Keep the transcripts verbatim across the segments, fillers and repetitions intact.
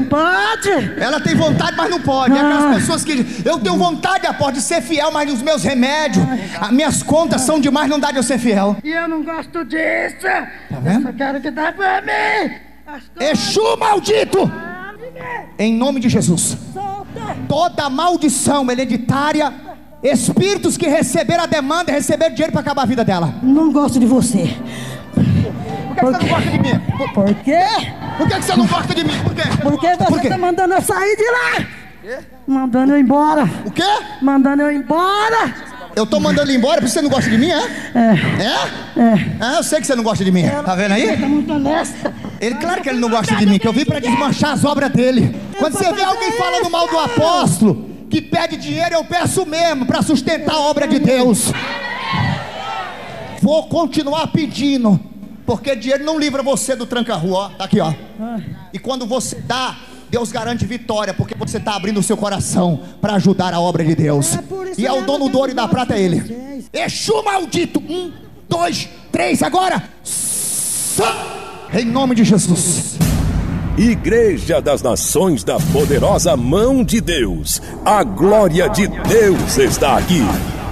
pode. Ela tem vontade, mas não pode. É aquelas pessoas que... Eu tenho vontade, após de ser fiel, mas os meus remédios, as minhas contas são demais, não dá de eu ser fiel. E eu não gosto disso. Tá vendo? Eu só quero que dá pra mim. Exu maldito! Em nome de Jesus. Toda maldição hereditária, espíritos que receberam a demanda, receberam dinheiro para acabar a vida dela. Não gosto de você. Por que, Por que você não gosta de mim? Por, por quê? Por que você não gosta de mim? Por quê? Porque você Por quê? tá mandando eu sair de lá. Quê? Mandando eu embora. O quê? Mandando eu embora. Eu tô mandando ele embora porque você não gosta de mim, é? É. É? É. Ah, eu sei que você não gosta de mim. Tá vendo aí? Tá muito honesta. Ele, claro que ele não gosta de mim, que eu vim para desmanchar as obras dele. Quando você vê alguém falando mal do apóstolo, que pede dinheiro, eu peço mesmo, para sustentar a obra de Deus. Vou continuar pedindo, porque dinheiro não livra você do tranca-rua, ó. Tá aqui, ó. E quando você dá, Deus garante vitória, porque você está abrindo o seu coração para ajudar a obra de Deus. E é o dono do ouro e da prata, é ele. Exu maldito. Um, dois, três, agora. Em nome de Jesus. Igreja das Nações da Poderosa Mão de Deus. A glória de Deus está aqui.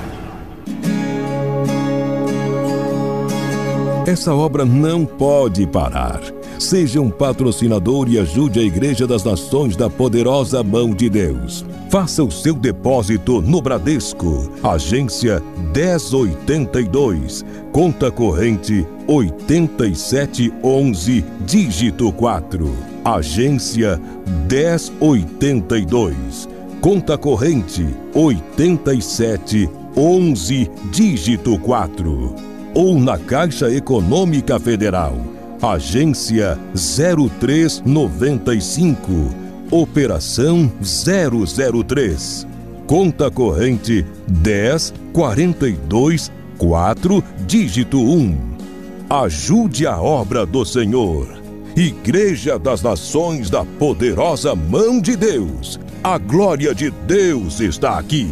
Essa obra não pode parar. Seja um patrocinador e ajude a Igreja das Nações da Poderosa Mão de Deus. Faça o seu depósito no Bradesco, agência dez oitenta e dois, conta corrente oitenta e sete onze, dígito quatro. Agência dez oitenta e dois, conta corrente oitenta e sete onze, dígito quatro. Ou na Caixa Econômica Federal, agência zero três noventa e cinco, operação zero zero três, conta corrente dez quarenta e dois quatro, dígito um. Ajude a obra do Senhor. Igreja das Nações da Poderosa Mão de Deus. A glória de Deus está aqui.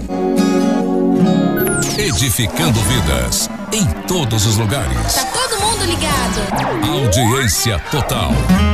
Edificando vidas em todos os lugares. Tá todo mundo ligado. Audiência total.